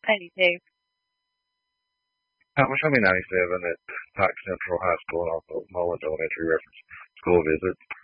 92. How much? I mean, 97 at Pike Central High School and also Mullins Elementary Reference School visit.